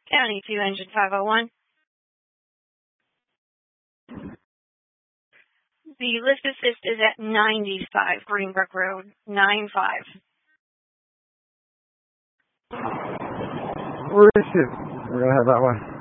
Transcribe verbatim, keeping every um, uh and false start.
County two, engine five oh one. The lift assist is at ninety-five Greenbrook Road, nine five. Where is it? We're going to have that one.